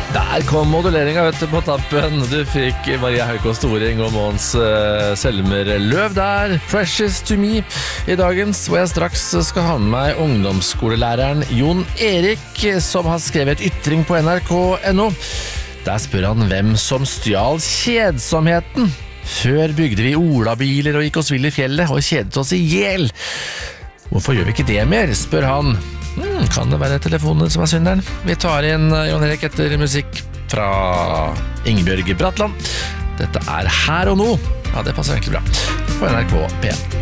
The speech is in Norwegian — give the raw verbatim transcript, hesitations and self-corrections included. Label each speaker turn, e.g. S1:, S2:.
S1: Der kom moduleringen vet du, på tappen. Du fikk Maria Haukås Storing og Måns uh, Selmer Løv der. Precious to me i dagens, hvor jeg straks skal ha med meg ungdomsskolelæreren Jon Erik, som har skrevet ytring på N R K punktum N O. Der spør han hvem som stjal kjedsomheten. Før bygde vi olabiler og gikk oss vill i fjellet og kjedet oss i hjel. Hvorfor gjør vi ikke det mer, spør han. Hmm, kan det være telefonen som er synderen? Vi tar inn Jon Erik etter musikk fra Ingebjørg Bratland. Dette er Her og Nå. Ja, det passer egentlig bra. På N R K P en.